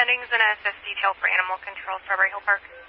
Jennings, an SS detail for Animal Control, Strawberry Hill Park.